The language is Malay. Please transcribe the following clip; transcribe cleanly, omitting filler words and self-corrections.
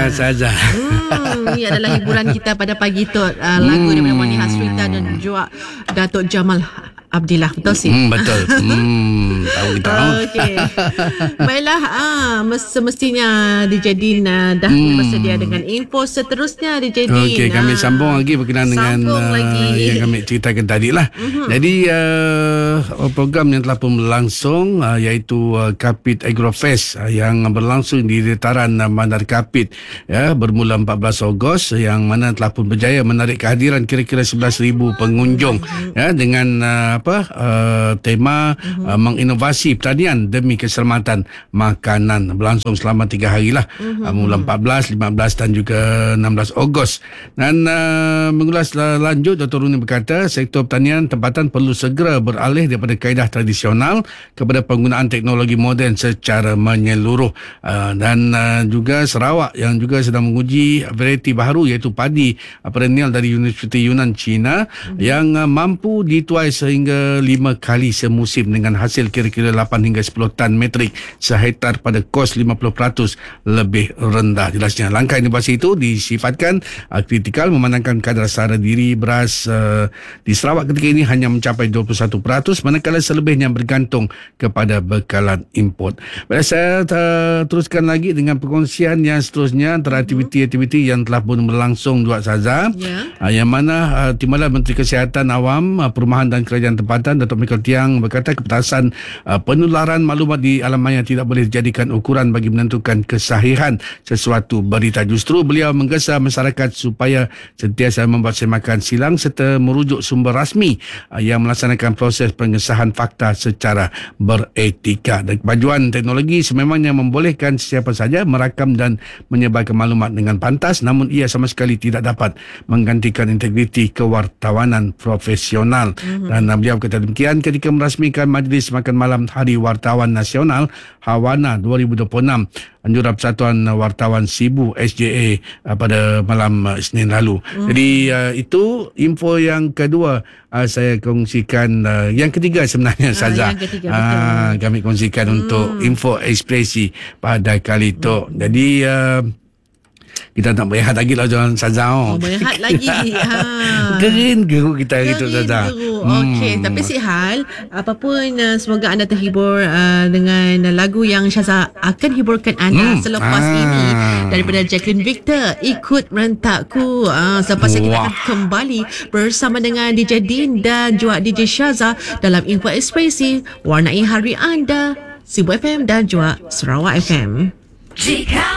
Saza. Ini adalah hiburan kita pada pagi tu. Lagu daripada Wani Hasrita dan juga Datuk Jamal Abdillah. Betul sih? Betul. Tahu kita. Okey. Baiklah, semestinya DJ Din dah bersedia dengan info seterusnya, DJ Din. Okey, kami sambung lagi berkenaan dengan yang kami ceritakan tadi lah. Jadi program yang telah pun berlangsung iaitu Kapit Agrofest yang berlangsung di dataran Bandar Kapit bermula 14 Ogos, yang mana telah pun berjaya menarik kehadiran kira-kira 11,000 pengunjung dengan tema menginovasi pertanian demi keselamatan makanan. Berlangsung selama 3 hari lah, mula 14, 15 dan juga 16 Ogos. Dan mengulas lanjut, Dr. Runi berkata sektor pertanian tempatan perlu segera beralih daripada kaedah tradisional kepada penggunaan teknologi moden secara menyeluruh. Dan juga Sarawak yang juga sedang menguji varieti baru iaitu padi perennial dari Universiti Yunan China yang mampu dituai sehingga 5 kali semusim dengan hasil kira-kira 8 hingga 10 tan metrik sehektar pada kos 50% lebih rendah. Jelasnya langkah inovasi itu disifatkan kritikal memandangkan kadar sara diri beras di Sarawak ketika ini hanya mencapai 21%, manakala selebihnya bergantung kepada bekalan import. Baik, saya teruskan lagi dengan perkongsian yang seterusnya antara aktiviti-aktiviti yang telah pun berlangsung Dua Saza, yang mana Timbalan Menteri Kesihatan Awam, Perumahan dan Kerajaan Tempatan Datuk Michael Tiang berkata kepetasan penularan maklumat di alam maya tidak boleh dijadikan ukuran bagi menentukan kesahihan sesuatu berita. Justru beliau menggesa masyarakat supaya sentiasa membuat semakan silang serta merujuk sumber rasmi yang melaksanakan proses pengesahan fakta secara beretika. Dan kemajuan teknologi sememangnya membolehkan sesiapa saja merakam dan menyebarkan maklumat dengan pantas, namun ia sama sekali tidak dapat menggantikan integriti kewartawanan profesional. Dan beliau kata demikian ketika merasmikan Majlis Makan Malam Hari Wartawan Nasional Hawana 2026 Anjuran Persatuan Wartawan Sibu SJA pada malam Isnin lalu. Jadi itu info yang kedua saya kongsikan. Yang ketiga sebenarnya Saza. Yang ketiga, betul. Kami kongsikan untuk info ekspresi pada kali itu. Jadi kita tak berehat lagi lah John Saza. Berehat lagi. Kering geruk kita hari tu Saza. Okey, tapi Sihal, apapun semoga anda terhibur dengan lagu yang Syaza akan hiburkan anda selepas ini daripada Jacqueline Victor, Ikut Rentakku. Selepas kita akan kembali bersama dengan DJ Din dan juga DJ Syaza dalam Info Ekspresi, warnai hari anda, Sibu FM dan juga Sarawak FM.